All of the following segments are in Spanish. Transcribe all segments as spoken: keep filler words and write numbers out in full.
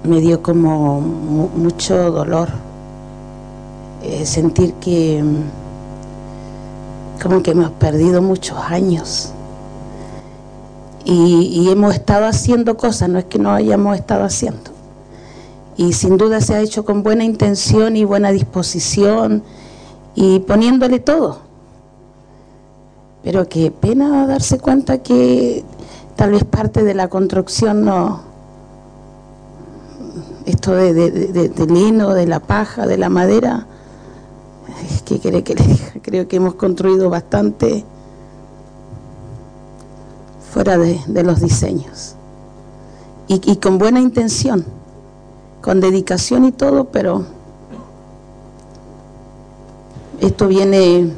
me dio como mu mucho dolor eh, sentir que como que hemos perdido muchos años y, y hemos estado haciendo cosas, no es que no hayamos estado haciendo, y sin duda se ha hecho con buena intención y buena disposición y poniéndole todo, pero qué pena darse cuenta que tal vez parte de la construcción no, esto de, de, de, de lino, de la paja, de la madera, ¿qué quiere que le diga? Creo que hemos construido bastante fuera de, de los diseños y, y con buena intención, con dedicación y todo, pero esto viene,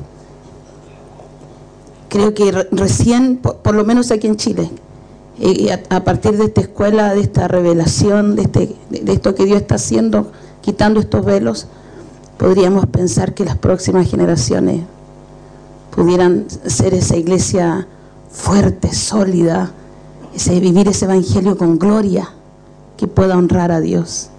creo que re, recién, por, por lo menos aquí en Chile, y a, a partir de esta escuela, de esta revelación, de, este, de esto que Dios está haciendo, quitando estos velos, podríamos pensar que las próximas generaciones pudieran ser esa iglesia fuerte, sólida, ese, vivir ese evangelio con gloria, que pueda honrar a Dios.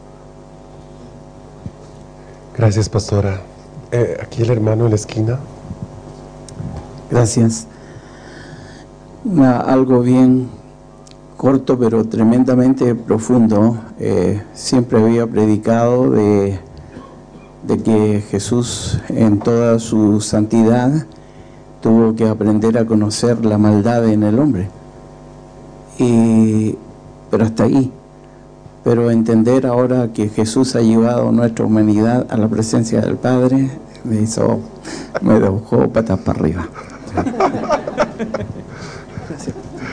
Gracias, pastora. Eh, aquí el hermano en la esquina. Gracias. Una, algo bien corto pero tremendamente profundo. Eh, siempre había predicado de, de que Jesús en toda su santidad tuvo que aprender a conocer la maldad en el hombre, y, pero hasta ahí. Pero entender ahora que Jesús ha llevado nuestra humanidad a la presencia del Padre, me hizo, me dejó patas para arriba. Gracias.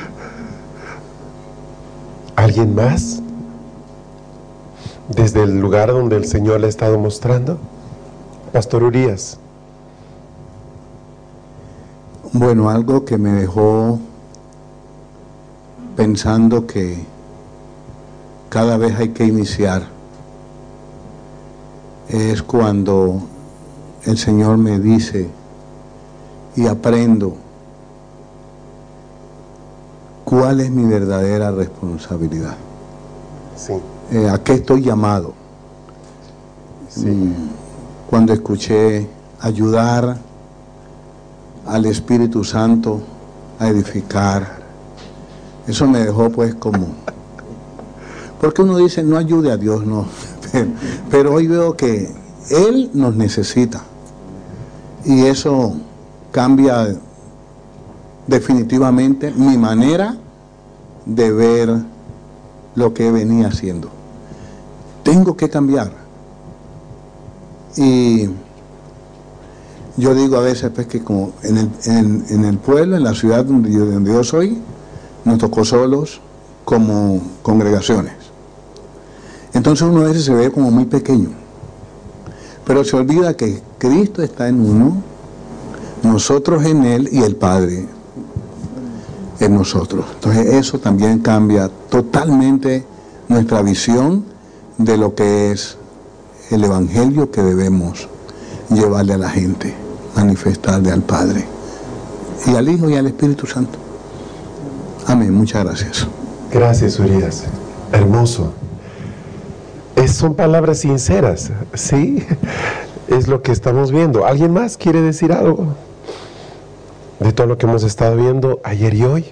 ¿Alguien más? Desde el lugar donde el Señor le ha estado mostrando. Pastor Urias. Bueno, algo que me dejó pensando que cada vez hay que iniciar es cuando el Señor me dice y aprendo cuál es mi verdadera responsabilidad. Sí. Eh, ¿A qué estoy llamado? Sí. Mm, cuando escuché ayudar al Espíritu Santo a edificar, eso me dejó pues como, porque uno dice no ayude a Dios, no, pero, pero hoy veo que Él nos necesita y eso cambia definitivamente mi manera de ver lo que venía haciendo. Tengo que cambiar. Y yo digo a veces pues que como en el, en, en el pueblo, en la ciudad donde yo, donde yo soy, nos tocó solos como congregaciones. Entonces uno a veces se ve como muy pequeño, pero se olvida que Cristo está en uno, nosotros en Él y el Padre en nosotros. Entonces eso también cambia totalmente nuestra visión de lo que es el Evangelio que debemos llevarle a la gente, manifestarle al Padre y al Hijo y al Espíritu Santo. Amén, muchas gracias. Gracias, Urias. Hermoso. Es, son palabras sinceras, ¿sí? Es lo que estamos viendo. ¿Alguien más quiere decir algo de todo lo que hemos estado viendo ayer y hoy?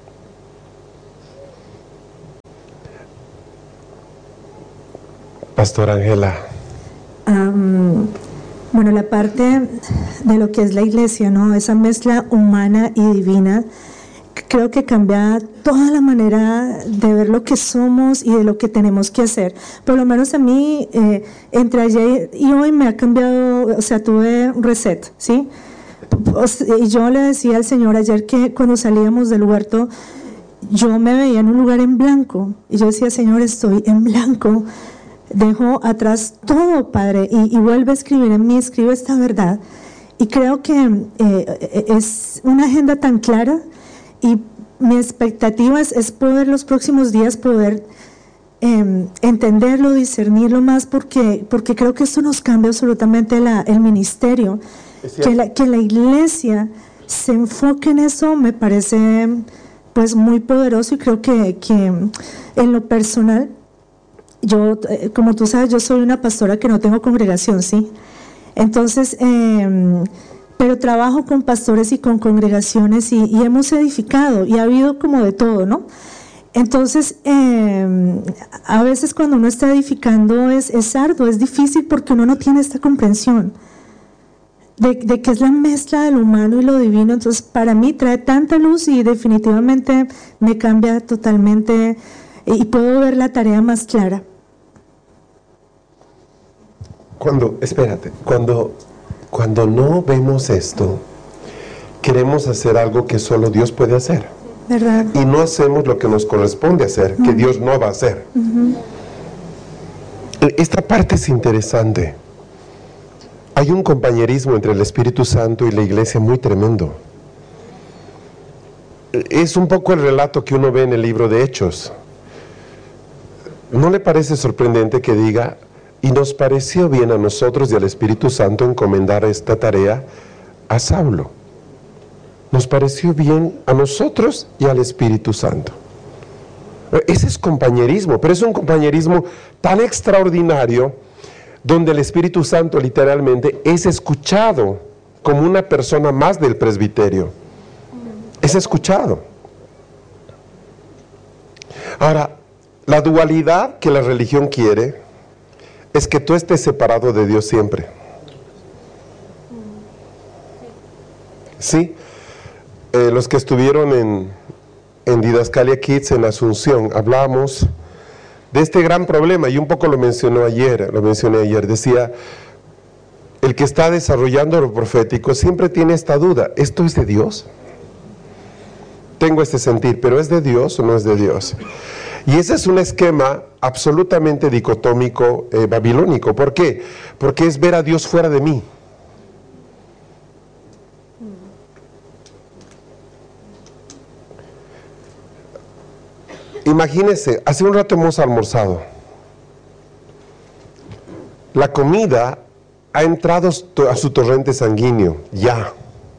Pastora Ángela. Um, bueno, la parte de lo que es la iglesia, ¿no? Esa mezcla humana y divina, creo que cambia toda la manera de ver lo que somos y de lo que tenemos que hacer. Por lo menos a mí, eh, entre ayer y hoy me ha cambiado, o sea, tuve un reset, ¿sí? Y yo le decía al Señor ayer que cuando salíamos del huerto, yo me veía en un lugar en blanco. Y yo decía, Señor, estoy en blanco. Dejo atrás todo, Padre, y, y vuelve a escribir en mí, escribe esta verdad. Y creo que eh, es una agenda tan clara. Y mi expectativa es, es poder los próximos días poder eh, entenderlo, discernirlo más, porque, porque creo que esto nos cambia absolutamente la, el ministerio. Que la, que la iglesia se enfoque en eso me parece pues muy poderoso, y creo que, que en lo personal yo, eh, como tú sabes, yo soy una pastora que no tengo congregación, ¿sí? Entonces, eh, pero trabajo con pastores y con congregaciones y, y hemos edificado y ha habido como de todo, ¿no? Entonces, eh, a veces cuando uno está edificando es, es arduo, es difícil porque uno no tiene esta comprensión de, de que es la mezcla de lo humano y lo divino. Entonces, para mí trae tanta luz y definitivamente me cambia totalmente y puedo ver la tarea más clara. Cuando, espérate, cuando, cuando no vemos esto, queremos hacer algo que solo Dios puede hacer. ¿Verdad? Y no hacemos lo que nos corresponde hacer, uh-huh. que Dios no va a hacer. Uh-huh. Esta parte es interesante. Hay un compañerismo entre el Espíritu Santo y la iglesia muy tremendo. Es un poco el relato que uno ve en el libro de Hechos. ¿No le parece sorprendente que diga, y nos pareció bien a nosotros y al Espíritu Santo encomendar esta tarea a Saulo? Nos pareció bien a nosotros y al Espíritu Santo. Ese es compañerismo, pero es un compañerismo tan extraordinario donde el Espíritu Santo literalmente es escuchado como una persona más del presbiterio. Es escuchado. Ahora, la dualidad que la religión quiere es que tú estés separado de Dios siempre. ¿Sí? Eh, los que estuvieron en, en Didascalia Kids en Asunción, hablamos de este gran problema, y un poco lo mencionó ayer, lo mencioné ayer, decía, el que está desarrollando lo profético siempre tiene esta duda, ¿esto es de Dios? Tengo este sentir, ¿pero es de Dios o no es de Dios? Y ese es un esquema absolutamente dicotómico eh, babilónico. ¿Por qué? Porque es ver a Dios fuera de mí. Imagínense, hace un rato hemos almorzado. La comida ha entrado a su torrente sanguíneo, ya.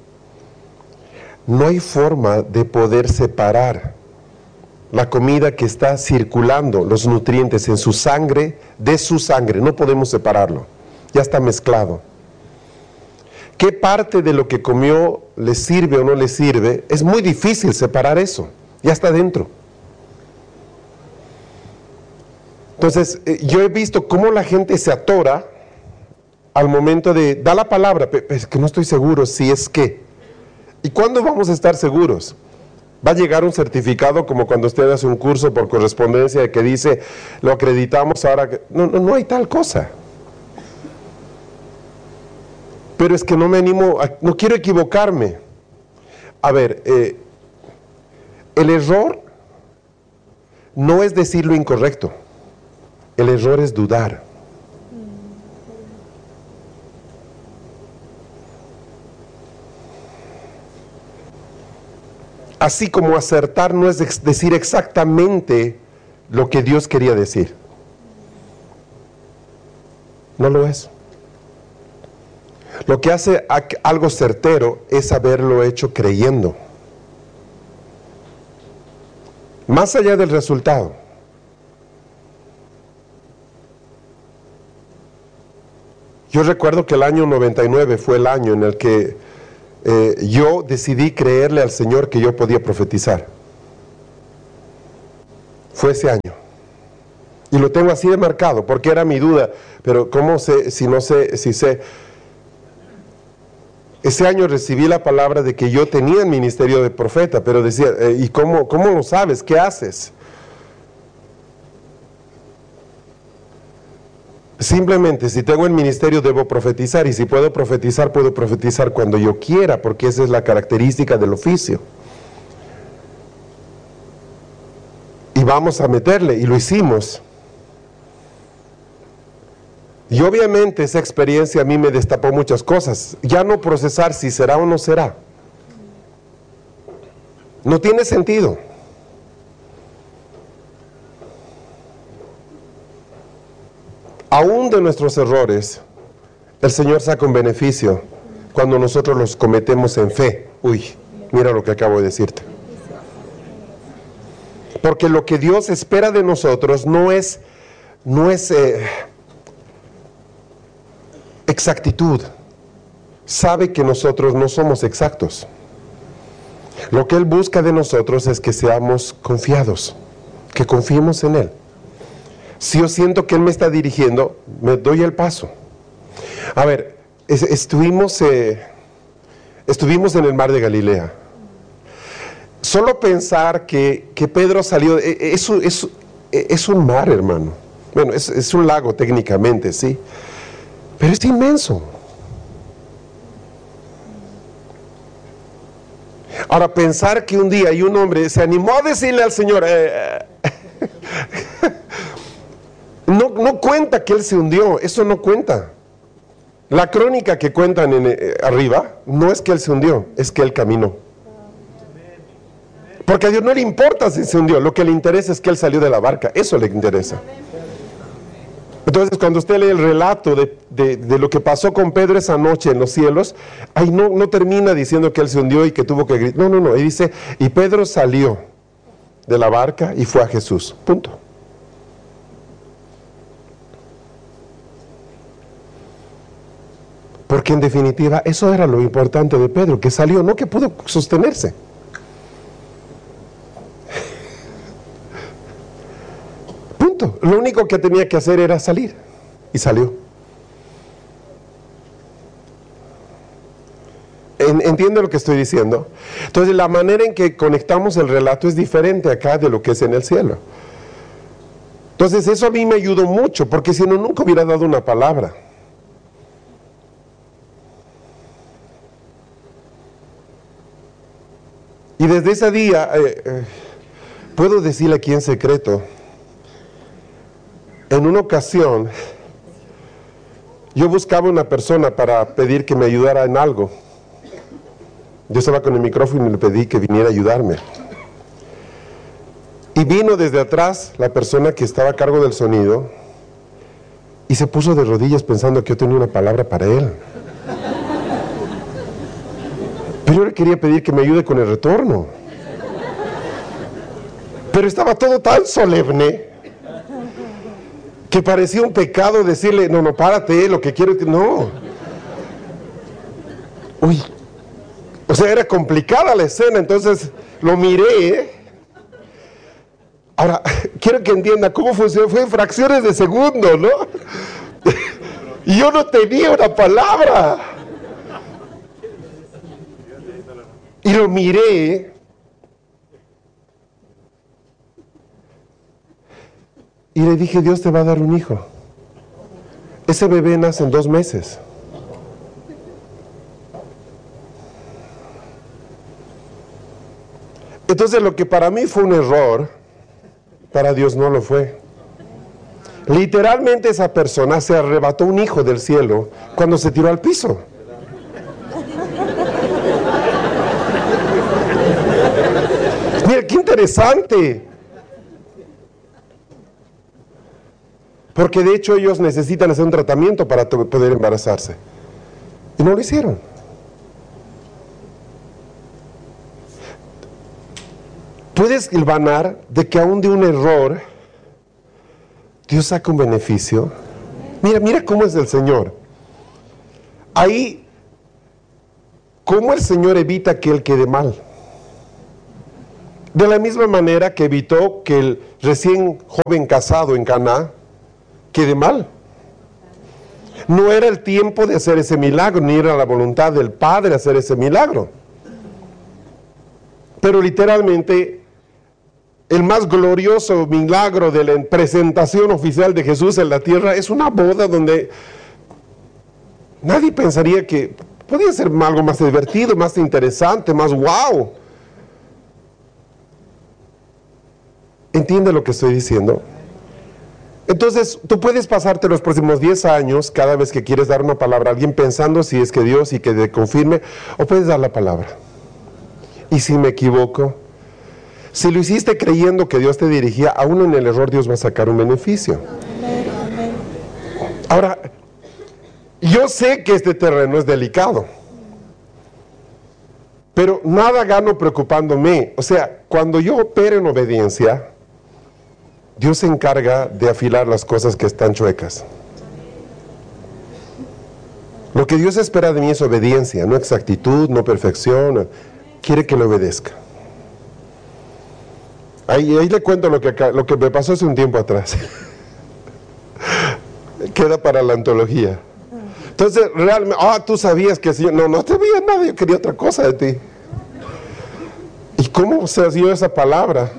No hay forma de poder separar la comida que está circulando, los nutrientes en su sangre, de su sangre. No podemos separarlo, ya está mezclado. ¿Qué parte de lo que comió le sirve o no le sirve? Es muy difícil separar eso, ya está dentro. Entonces, eh, yo he visto cómo la gente se atora al momento de, da la palabra, pero es que no estoy seguro si es que. ¿Y cuándo vamos a estar seguros? Va a llegar un certificado como cuando usted hace un curso por correspondencia que dice, lo acreditamos ahora. Que... No, no, no hay tal cosa. Pero es que no me animo, a, no quiero equivocarme. A ver, eh, el error no es decir lo incorrecto. El error es dudar. Así como acertar no es decir exactamente lo que Dios quería decir. No lo es. Lo que hace algo certero es haberlo hecho creyendo. Más allá del resultado. Yo recuerdo que el año noventa y nueve fue el año en el que eh, yo decidí creerle al Señor que yo podía profetizar. Fue ese año. Y lo tengo así de marcado, porque era mi duda. Pero ¿cómo sé, si no sé, si sé? Ese año recibí la palabra de que yo tenía el ministerio de profeta, pero decía, eh, ¿y cómo, cómo lo sabes? ¿Qué haces? Simplemente, si tengo el ministerio debo profetizar, y si puedo profetizar, puedo profetizar cuando yo quiera, porque esa es la característica del oficio. Y vamos a meterle, y lo hicimos. Y obviamente esa experiencia a mí me destapó muchas cosas. Ya no procesar si será o no será. No tiene sentido. Aún de nuestros errores, el Señor saca un beneficio cuando nosotros los cometemos en fe. Uy, mira lo que acabo de decirte. Porque lo que Dios espera de nosotros no es, no es eh, exactitud. Sabe que nosotros no somos exactos. Lo que Él busca de nosotros es que seamos confiados, que confiemos en Él. Si yo siento que Él me está dirigiendo, me doy el paso. A ver, es, estuvimos, eh, estuvimos en el mar de Galilea. Solo pensar que, que Pedro salió, es, es, es un mar, hermano. Bueno, es, es un lago técnicamente, sí, pero es inmenso. Ahora, pensar que un día y un hombre se animó a decirle al Señor, eh, no, no cuenta que él se hundió, eso no cuenta. La crónica que cuentan en, eh, arriba no es que él se hundió, es que él caminó. Porque a Dios no le importa si se hundió, lo que le interesa es que él salió de la barca, eso le interesa. Entonces, cuando usted lee el relato de, de, de lo que pasó con Pedro esa noche en los cielos, ahí no, no termina diciendo que él se hundió y que tuvo que gritar. No, no, no. Ahí dice, y Pedro salió de la barca y fue a Jesús. Punto. Porque en definitiva, eso era lo importante de Pedro, que salió, no que pudo sostenerse. Lo único que tenía que hacer era salir, y salió. ¿Entiende lo que estoy diciendo? Entonces, la manera en que conectamos el relato es diferente acá de lo que es en el cielo. Entonces, eso a mí me ayudó mucho, porque si no, nunca hubiera dado una palabra. Y desde ese día, eh, eh, puedo decirle aquí en secreto, en una ocasión, yo buscaba una persona para pedir que me ayudara en algo. Yo estaba con el micrófono y le pedí que viniera a ayudarme. Y vino desde atrás la persona que estaba a cargo del sonido y se puso de rodillas pensando que yo tenía una palabra para él. Pero yo le quería pedir que me ayude con el retorno. Pero estaba todo tan solemne que parecía un pecado decirle, no, no, párate, lo que quiero es que... No. Uy. O sea, era complicada la escena, entonces lo miré. ¿eh? Ahora, quiero que entienda cómo funcionó. Fue en fracciones de segundo, ¿no? Y yo no tenía una palabra. Y lo miré. Y le dije, Dios te va a dar un hijo. Ese bebé nace en dos meses. Entonces lo que para mí fue un error, para Dios no lo fue. Literalmente esa persona se arrebató un hijo del cielo cuando se tiró al piso. Mira, qué interesante. Porque de hecho ellos necesitan hacer un tratamiento para poder embarazarse. Y no lo hicieron. ¿Puedes hilvanar de que aún de un error Dios saca un beneficio? Mira, mira cómo es el Señor. Ahí, cómo el Señor evita que él quede mal. De la misma manera que evitó que el recién joven casado en Caná quede mal. No era el tiempo de hacer ese milagro, ni era la voluntad del Padre hacer ese milagro. Pero literalmente, el más glorioso milagro de la presentación oficial de Jesús en la tierra es una boda donde nadie pensaría que podía ser algo más divertido, más interesante, más wow. ¿Entiende lo que estoy diciendo? Entonces, tú puedes pasarte los próximos diez años, cada vez que quieres dar una palabra a alguien, pensando si es que Dios y que te confirme, o puedes dar la palabra. Y si me equivoco, si lo hiciste creyendo que Dios te dirigía, aún en el error Dios va a sacar un beneficio. Ahora, yo sé que este terreno es delicado, pero nada gano preocupándome. O sea, cuando yo opero en obediencia, Dios se encarga de afilar las cosas que están chuecas. Lo que Dios espera de mí es obediencia, no exactitud, no perfección. Quiere que le obedezca. Ahí, ahí le cuento lo que, lo que me pasó hace un tiempo atrás. Queda para la antología. Entonces, realmente, ah, tú sabías que si yo, no, no te veía nada, yo quería otra cosa de ti. ¿Y cómo se dio esa palabra?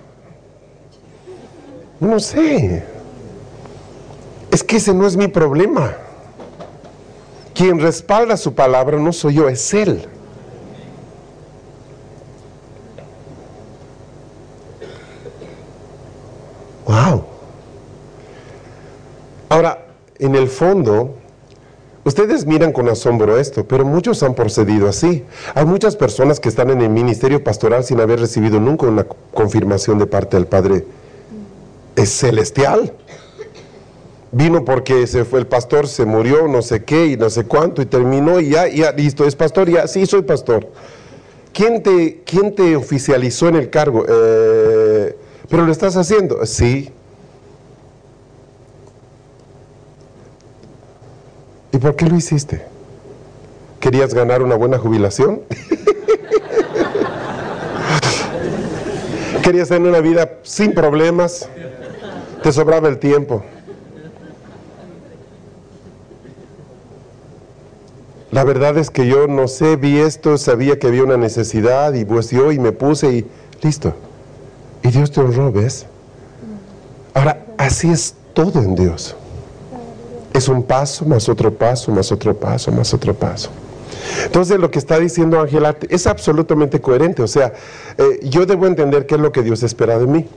No sé. Es que ese no es mi problema. Quien respalda su palabra no soy yo, es Él. Wow. Ahora, en el fondo, ustedes miran con asombro esto, pero muchos han procedido así. Hay muchas personas que están en el ministerio pastoral sin haber recibido nunca una confirmación de parte del Padre celestial. Vino porque se fue el pastor, se murió, no sé qué, y no sé cuánto, y terminó, y ya, ya, listo, es pastor, ya, sí, soy pastor. ¿Quién te, quién te oficializó en el cargo? Eh, ¿Pero lo estás haciendo? Sí. ¿Y por qué lo hiciste? ¿Querías ganar una buena jubilación? ¿Querías tener una vida sin problemas? ¿Te sobraba el tiempo? La verdad es que yo no sé, vi esto, sabía que había una necesidad y pues yo y me puse y listo. Y Dios te honró, ¿ves? Ahora, así es todo en Dios. Es un paso, más otro paso, más otro paso, más otro paso. Entonces lo que está diciendo Ángela es absolutamente coherente. O sea, eh, yo debo entender qué es lo que Dios espera de mí.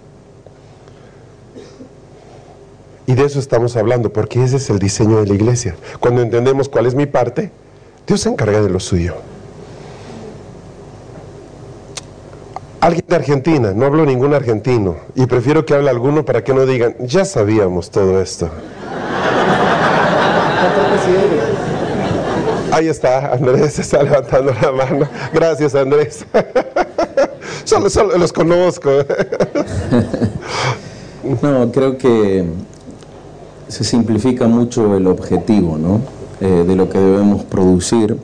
Y de eso estamos hablando, porque ese es el diseño de la iglesia. Cuando entendemos cuál es mi parte, Dios se encarga de lo suyo. Alguien de Argentina, no hablo ningún argentino, y prefiero que hable alguno para que no digan, ya sabíamos todo esto. Ahí está, Andrés está levantando la mano. Gracias, Andrés. Solo, solo los conozco. No, creo que se simplifica mucho el objetivo, ¿no? Eh, de lo que debemos producir,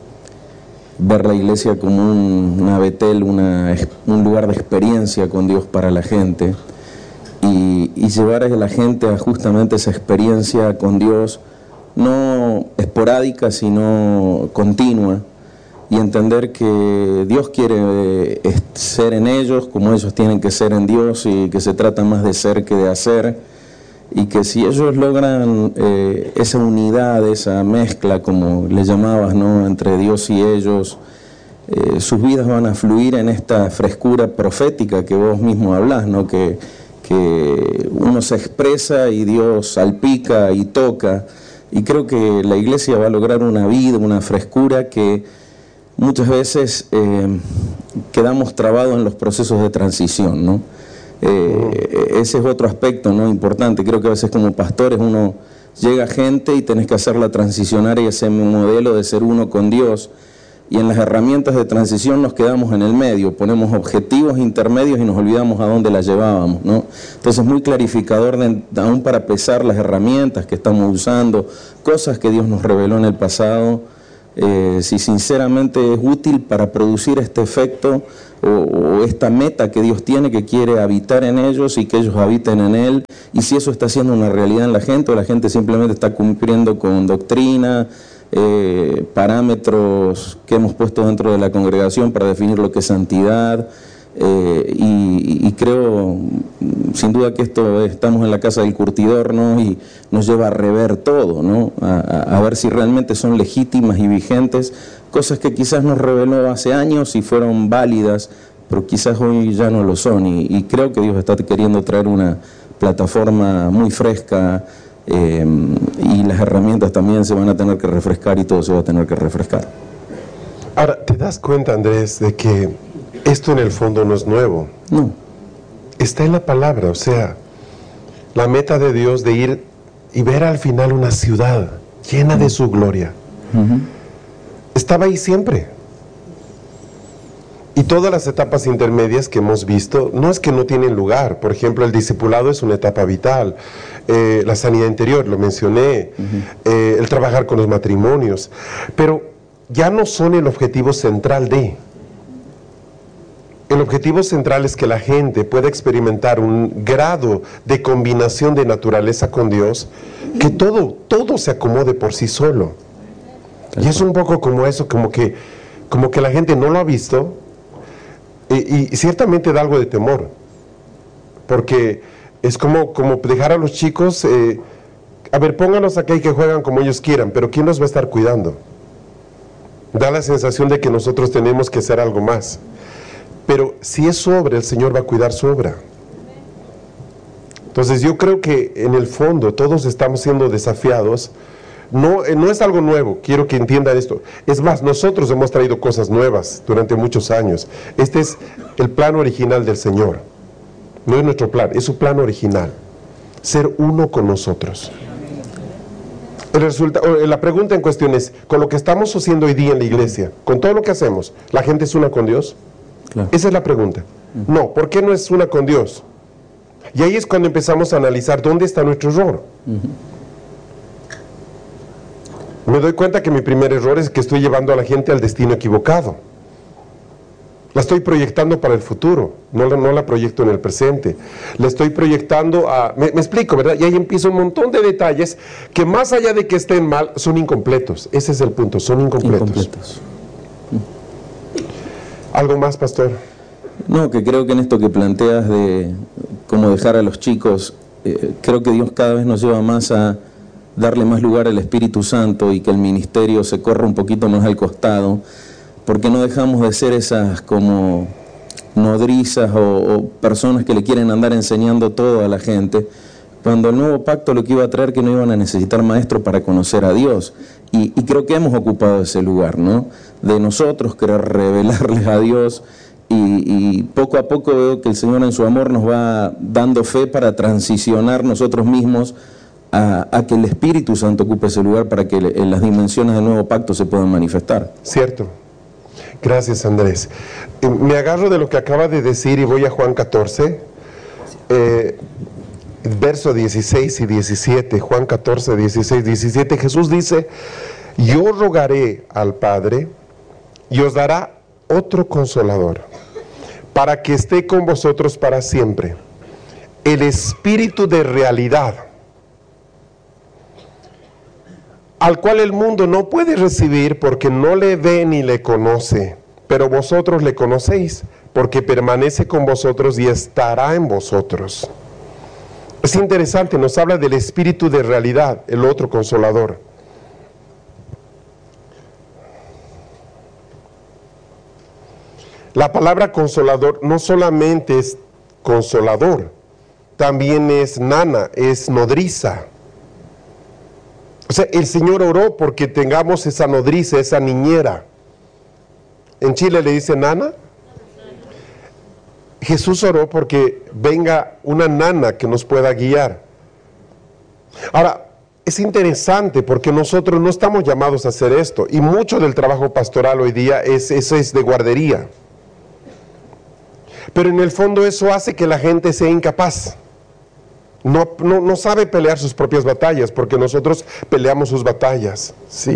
ver la iglesia como un, una Betel, una, un lugar de experiencia con Dios para la gente, y, y llevar a la gente a justamente esa experiencia con Dios, no esporádica, sino continua, y entender que Dios quiere eh, ser en ellos como ellos tienen que ser en Dios, y que se trata más de ser que de hacer. Y que si ellos logran eh, esa unidad, esa mezcla, como le llamabas, ¿no?, entre Dios y ellos, eh, sus vidas van a fluir en esta frescura profética que vos mismo hablás, ¿no?, que, que uno se expresa y Dios salpica y toca. Y creo que la iglesia va a lograr una vida, una frescura que muchas veces eh, quedamos trabados en los procesos de transición, ¿no? Eh, ese es otro aspecto, ¿no?, importante. Creo que a veces como pastores uno llega gente y tenés que hacerla transicionar y ese modelo de ser uno con Dios, y en las herramientas de transición nos quedamos en el medio, ponemos objetivos intermedios y nos olvidamos a dónde las llevábamos, ¿no? Entonces es muy clarificador de, aún para pesar las herramientas que estamos usando, cosas que Dios nos reveló en el pasado, eh, si sinceramente es útil para producir este efecto o, o esta meta que Dios tiene, que quiere habitar en ellos y que ellos habiten en Él, y si eso está siendo una realidad en la gente o la gente simplemente está cumpliendo con doctrina, eh, parámetros que hemos puesto dentro de la congregación para definir lo que es santidad. Eh, y, y creo sin duda que esto, estamos en la casa del curtidor, ¿no?, y nos lleva a rever todo, ¿no?, a, a, a ver si realmente son legítimas y vigentes, cosas que quizás nos reveló hace años y fueron válidas, pero quizás hoy ya no lo son, y, y creo que Dios está queriendo traer una plataforma muy fresca, eh, y las herramientas también se van a tener que refrescar y todo se va a tener que refrescar. Ahora, ¿te das cuenta, Andrés, de que esto en el fondo no es nuevo? No. Está en la palabra, o sea, la meta de Dios de ir y ver al final una ciudad llena de su gloria. Uh-huh. Estaba ahí siempre. Y todas las etapas intermedias que hemos visto, no es que no tienen lugar. Por ejemplo, el discipulado es una etapa vital. Eh, la sanidad interior, lo mencioné. Uh-huh. eh, el trabajar con los matrimonios. Pero ya no son el objetivo central de. El objetivo central es que la gente pueda experimentar un grado de combinación de naturaleza con Dios, que todo, todo se acomode por sí solo. Y es un poco como eso, como que, como que la gente no lo ha visto. Y, y ciertamente da algo de temor, porque es como, como dejar a los chicos, eh, a ver, pónganos acá y que juegan como ellos quieran, pero ¿quién los va a estar cuidando? Da la sensación de que nosotros tenemos que hacer algo más. Pero si es su obra, el Señor va a cuidar su obra. Entonces yo creo que en el fondo todos estamos siendo desafiados. No, no es algo nuevo, quiero que entiendan esto. Es más, nosotros hemos traído cosas nuevas durante muchos años. Este es el plan original del Señor. No es nuestro plan, es su plan original. Ser uno con nosotros. El resultado, la pregunta en cuestión es, con lo que estamos haciendo hoy día en la iglesia, con todo lo que hacemos, ¿la gente es una con Dios? Claro. Esa es la pregunta. No, ¿por qué no es una con Dios? Y ahí es cuando empezamos a analizar dónde está nuestro error. Uh-huh. Me doy cuenta que mi primer error es que estoy llevando a la gente al destino equivocado. La estoy proyectando para el futuro, no la, no la proyecto en el presente. La estoy proyectando a... Me, me explico, ¿verdad? Y ahí empieza un montón de detalles que más allá de que estén mal, son incompletos. Ese es el punto, son incompletos. Incompletos. ¿Algo más, pastor? No, que creo que en esto que planteas de cómo dejar a los chicos, eh, creo que Dios cada vez nos lleva más a darle más lugar al Espíritu Santo y que el ministerio se corra un poquito más al costado, porque no dejamos de ser esas como nodrizas o, o personas que le quieren andar enseñando todo a la gente, cuando el nuevo pacto lo que iba a traer que no iban a necesitar maestros para conocer a Dios. Y, y creo que hemos ocupado ese lugar, ¿no? De nosotros querer revelarles a Dios y, y poco a poco veo que el Señor en su amor nos va dando fe para transicionar nosotros mismos A, a que el Espíritu Santo ocupe ese lugar para que le, en las dimensiones del nuevo pacto se puedan manifestar. Cierto. Gracias, Andrés. Eh, me agarro de lo que acaba de decir y voy a Juan catorce, eh, verso dieciséis y diecisiete. Juan catorce, dieciséis, diecisiete. Jesús dice, yo rogaré al Padre y os dará otro consolador para que esté con vosotros para siempre. El Espíritu de realidad, al cual el mundo no puede recibir porque no le ve ni le conoce, pero vosotros le conocéis, porque permanece con vosotros y estará en vosotros. Es interesante, nos habla del Espíritu de realidad, el otro consolador. La palabra consolador no solamente es consolador, también es nana, es nodriza. O sea, el Señor oró porque tengamos esa nodriza, esa niñera. En Chile le dicen nana. Jesús oró porque venga una nana que nos pueda guiar. Ahora, es interesante porque nosotros no estamos llamados a hacer esto. Y mucho del trabajo pastoral hoy día es, eso es de guardería. Pero en el fondo eso hace que la gente sea incapaz. No, no, no sabe pelear sus propias batallas, porque nosotros peleamos sus batallas, sí.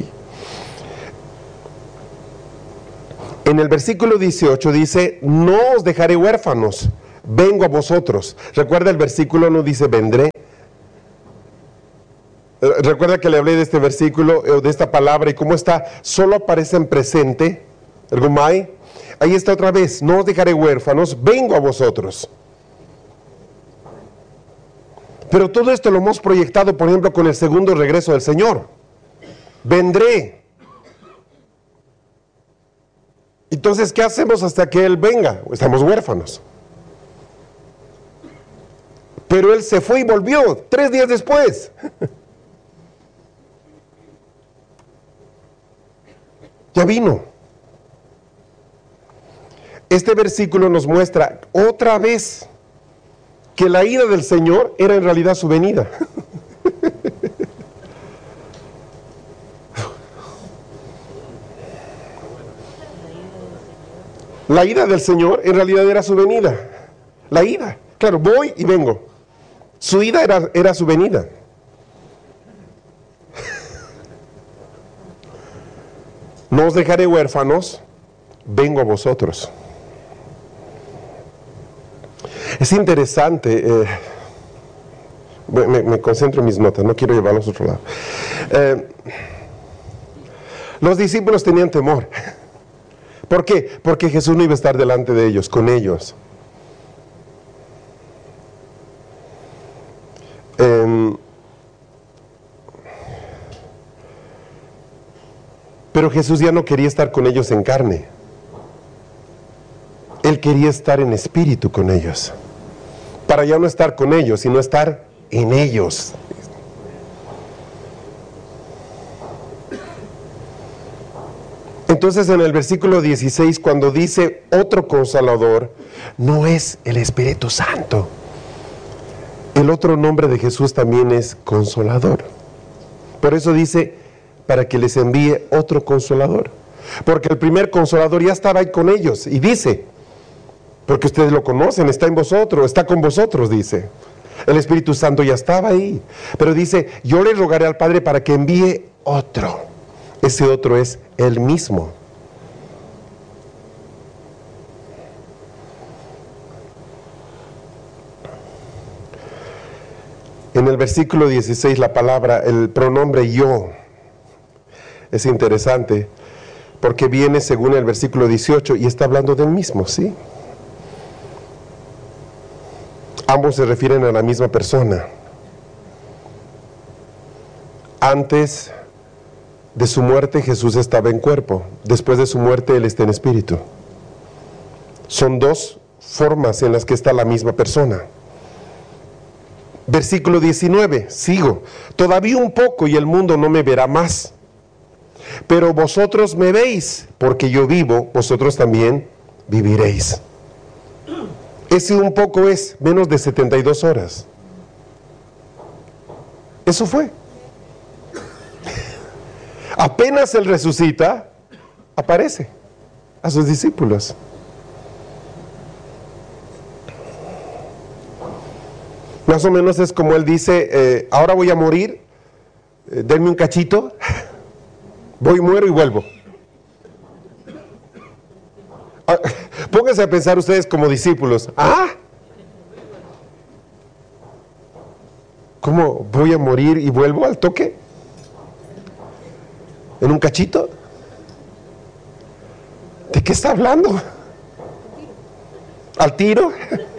En el versículo dieciocho dice, no os dejaré huérfanos, vengo a vosotros. Recuerda, el versículo no dice vendré. Recuerda que le hablé de este versículo, de esta palabra, y cómo está, solo aparece en presente, ergomai. Ahí está otra vez, no os dejaré huérfanos, vengo a vosotros. Pero todo esto lo hemos proyectado, por ejemplo, con el segundo regreso del Señor. Vendré. Entonces, ¿qué hacemos hasta que Él venga? Estamos huérfanos. Pero Él se fue y volvió tres días después. Ya vino. Este versículo nos muestra otra vez que la ida del Señor era en realidad su venida. La ida del Señor en realidad era su venida. La ida. Claro, voy y vengo. Su ida era, era su venida. No os dejaré huérfanos, vengo a vosotros. Es interesante, eh, me, me concentro en mis notas, no quiero llevarlos a otro lado. Eh, los discípulos tenían temor. ¿Por qué? Porque Jesús no iba a estar delante de ellos, con ellos. Eh, pero Jesús ya no quería estar con ellos en carne. Él quería estar en espíritu con ellos. Para ya no estar con ellos, sino estar en ellos. Entonces en el versículo dieciséis, cuando dice otro consolador, no es el Espíritu Santo. El otro nombre de Jesús también es consolador. Por eso dice, para que les envíe otro consolador. Porque el primer consolador ya estaba ahí con ellos. Y dice, porque ustedes lo conocen, está en vosotros, está con vosotros, dice. El Espíritu Santo ya estaba ahí. Pero dice, yo le rogaré al Padre para que envíe otro. Ese otro es Él mismo. En el versículo dieciséis la palabra, el pronombre yo, es interesante, porque viene según el versículo dieciocho y está hablando del mismo, ¿sí? Ambos se refieren a la misma persona. Antes de su muerte Jesús estaba en cuerpo, después de su muerte Él está en espíritu. Son dos formas en las que está la misma persona. Versículo diecinueve, sigo. Todavía un poco y el mundo no me verá más. Pero vosotros me veis, porque yo vivo, vosotros también viviréis. Ese un poco es menos de setenta y dos horas. Eso fue. Apenas Él resucita, aparece a sus discípulos. Más o menos es como Él dice, eh, ahora voy a morir, eh, denme un cachito, voy, muero y vuelvo. Ah, pónganse a pensar ustedes como discípulos, ¿ah? ¿Cómo voy a morir y vuelvo al toque? ¿En un cachito? ¿De qué está hablando? ¿Al tiro?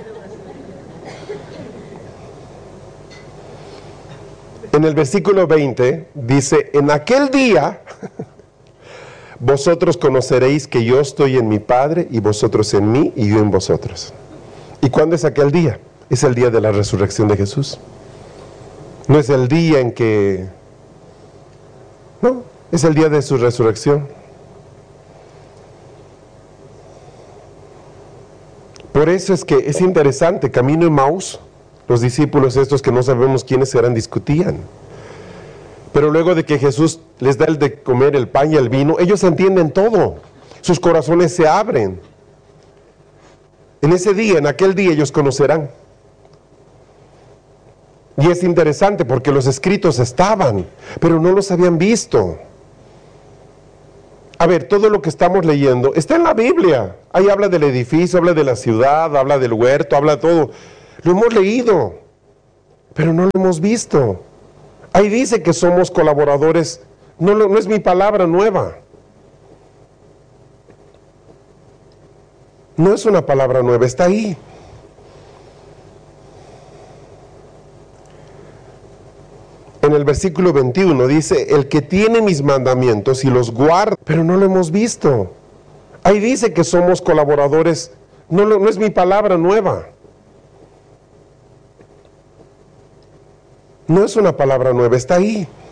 En el versículo veinte dice, en aquel día vosotros conoceréis que yo estoy en mi Padre y vosotros en mí y yo en vosotros. ¿Y cuándo es aquel día? Es el día de la resurrección de Jesús. No es el día en que... No, es el día de su resurrección. Por eso es que es interesante, camino en Maús, los discípulos estos que no sabemos quiénes eran discutían. Pero luego de que Jesús les da el de comer el pan y el vino, ellos entienden todo. Sus corazones se abren. En ese día, en aquel día, ellos conocerán. Y es interesante porque los escritos estaban, pero no los habían visto. A ver, todo lo que estamos leyendo está en la Biblia. Ahí habla del edificio, habla de la ciudad, habla del huerto, habla de todo. Lo hemos leído, pero no lo hemos visto. Ahí dice que somos colaboradores. No, no es mi palabra nueva. No es una palabra nueva, está ahí. En el versículo veintiuno dice, el que tiene mis mandamientos y los guarda, pero no lo hemos visto. Ahí dice que somos colaboradores. No, no es mi palabra nueva. No es una palabra nueva, está ahí.